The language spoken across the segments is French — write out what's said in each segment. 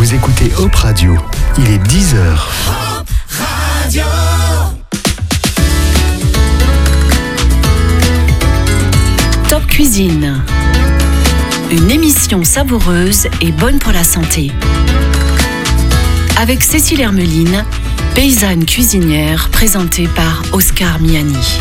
Vous écoutez Hop Radio, il est 10h. Hop Radio. Top Cuisine. Une émission savoureuse et bonne pour la santé. Avec Cécile Hermeline, paysanne cuisinière, présentée par Oscar Miani.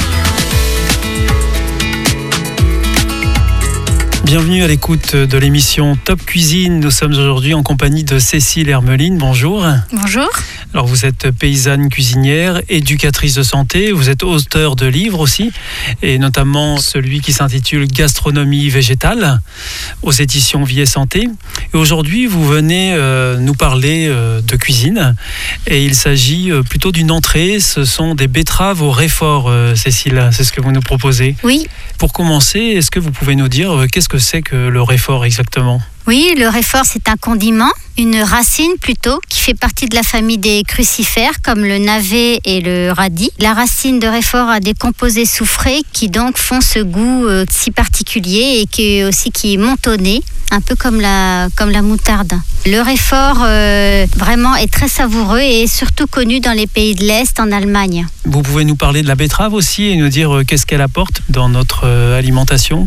Bienvenue à l'écoute de l'émission Top Cuisine. Nous sommes aujourd'hui en compagnie de Cécile Hermeline. Bonjour. Bonjour. Alors vous êtes paysanne cuisinière, éducatrice de santé, vous êtes auteur de livres aussi, et notamment celui qui s'intitule Gastronomie végétale aux éditions Vie et Santé. Et aujourd'hui vous venez nous parler de cuisine, et il s'agit plutôt d'une entrée, ce sont des betteraves au réfort, Cécile, c'est ce que vous nous proposez. Oui. Pour commencer, est-ce que vous pouvez nous dire qu'est-ce que c'est que le réfort exactement ? Oui, le réfort, c'est un condiment, une racine plutôt, qui fait partie de la famille des crucifères, comme le navet et le radis. La racine de réfort a des composés soufrés qui donc font ce goût si particulier et qui est montonné, un peu comme la moutarde. Le réfort vraiment est très savoureux et est surtout connu dans les pays de l'Est, en Allemagne. Vous pouvez nous parler de la betterave aussi et nous dire qu'est-ce qu'elle apporte dans notre alimentation ?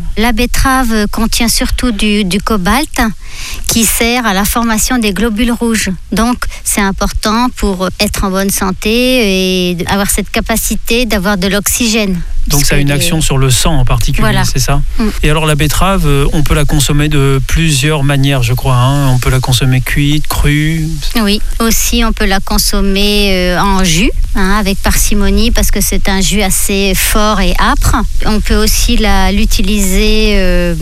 La betterave contient surtout du cobalt qui sert à la formation des globules rouges. Donc c'est important pour être en bonne santé et avoir cette capacité d'avoir de l'oxygène. Donc ça a une action sur le sang en particulier, voilà. C'est ça ? Et alors la betterave, on peut la consommer de plusieurs manières, je crois. On peut la consommer cuite, crue. Oui, aussi on peut la consommer en jus, avec parcimonie, parce que c'est un jus assez fort et âpre. On peut aussi l'utiliser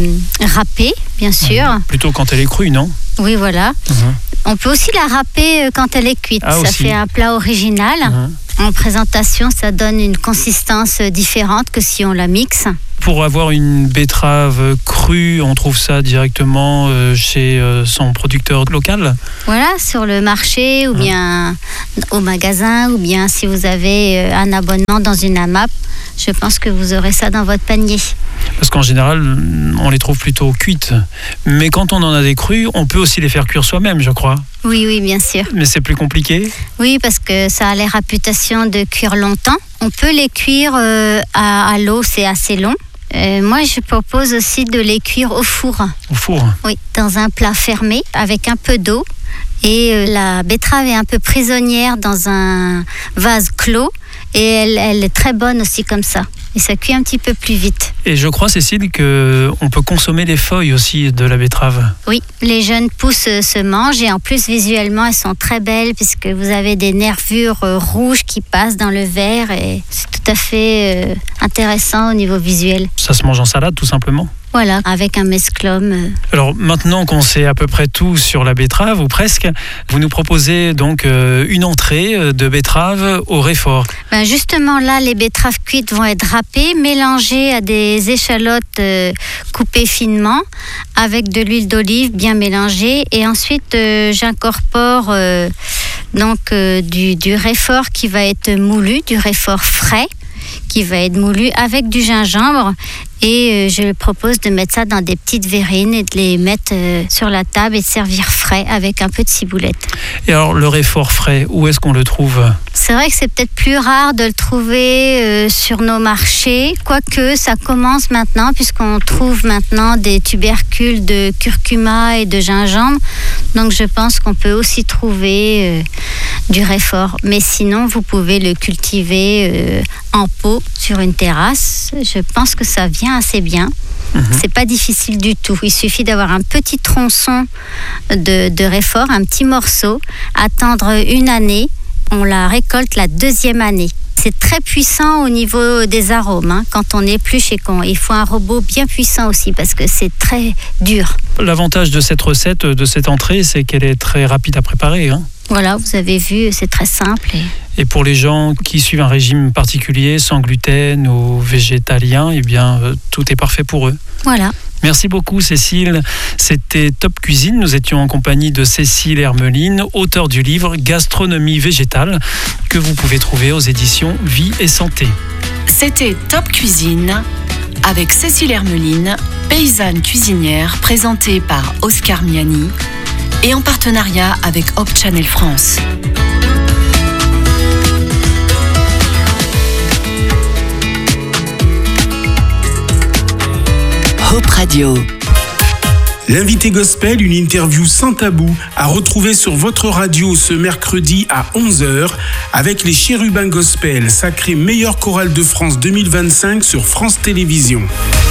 râpée, bien sûr. Plutôt quand elle est crue, non ? Oui, voilà. On peut aussi la râper quand elle est cuite. Ça aussi. Fait un plat original. En présentation, ça donne une consistance différente que si on la mixe. Pour avoir une betterave crue, on trouve ça directement chez son producteur local ? Voilà, sur le marché ou bien au magasin, ou bien si vous avez un abonnement dans une AMAP, je pense que vous aurez ça dans votre panier. Parce qu'en général, on les trouve plutôt cuites. Mais quand on en a des crues, on peut aussi les faire cuire soi-même, je crois. Oui, bien sûr. Mais c'est plus compliqué ? Oui, parce que ça a la réputation de cuire longtemps. On peut les cuire à l'eau, c'est assez long. Moi, je propose aussi de les cuire au four. Au four ? Oui, dans un plat fermé, avec un peu d'eau. Et la betterave est un peu prisonnière dans un vase clos. Et elle est très bonne aussi comme ça. Et ça cuit un petit peu plus vite. Et je crois, Cécile, qu'on peut consommer les feuilles aussi de la betterave. Oui, les jeunes pousses se mangent et en plus visuellement elles sont très belles puisque vous avez des nervures rouges qui passent dans le verre et c'est tout à fait intéressant au niveau visuel. Ça se mange en salade tout simplement ? Voilà, avec un mesclum. Alors maintenant qu'on sait à peu près tout sur la betterave, ou presque, vous nous proposez donc une entrée de betterave au réfort. Justement là, les betteraves cuites vont être râpées, mélangées à des échalotes coupées finement, avec de l'huile d'olive bien mélangée. Et ensuite, j'incorpore du réfort qui va être moulu, du réfort frais, qui va être moulu avec du gingembre. Et je propose de mettre ça dans des petites verrines et de les mettre sur la table et de servir frais avec un peu de ciboulette. Et alors le réfort frais, où est-ce qu'on le trouve ? C'est vrai que c'est peut-être plus rare de le trouver sur nos marchés, quoique ça commence maintenant puisqu'on trouve maintenant des tubercules de curcuma et de gingembre. Donc je pense qu'on peut aussi trouver du réfort. Mais sinon, vous pouvez le cultiver en pot sur une terrasse. Je pense que ça vient assez bien. C'est pas difficile du tout. Il suffit d'avoir un petit tronçon de réfort, un petit morceau, attendre une année. On la récolte la deuxième année. C'est très puissant au niveau des arômes quand on épluche et il faut un robot bien puissant aussi parce que c'est très dur. L'avantage de cette recette, de cette entrée, c'est qu'elle est très rapide à préparer. Voilà, vous avez vu, c'est très simple. Et pour les gens qui suivent un régime particulier, sans gluten ou végétalien, tout est parfait pour eux. Voilà. Merci beaucoup Cécile. C'était Top Cuisine. Nous étions en compagnie de Cécile Hermeline, auteure du livre Gastronomie végétale, que vous pouvez trouver aux éditions Vie et Santé. C'était Top Cuisine avec Cécile Hermeline, paysanne cuisinière, présentée par Oscar Miani. et en partenariat avec Hope Channel France. Hope Radio. L'invité gospel, une interview sans tabou, à retrouver sur votre radio ce mercredi à 11h avec les Chérubins Gospel, sacré meilleure chorale de France 2025 sur France Télévisions.